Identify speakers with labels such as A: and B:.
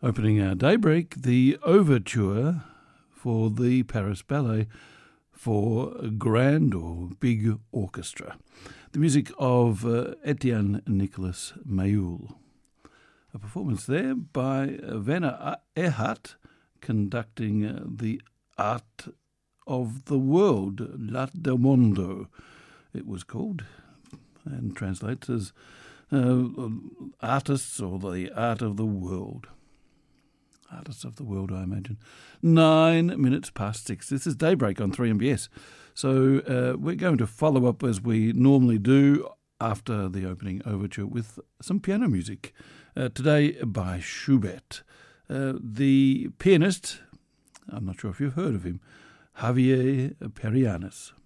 A: Opening our daybreak, the overture for the Paris Ballet for a grand or big orchestra. The music of Etienne Nicolas Mayul. A performance there by Werner Erhardt conducting the Art of the World, L'Art del Mondo, it was called, and translates as Artists or the Art of the World. Artists of the World, I imagine. 9 minutes past 6. This is Daybreak on 3MBS. So we're going to follow up as we normally do after the opening overture with some piano music. Today by Schubert. The pianist, I'm not sure if you've heard of him, Javier Perianes.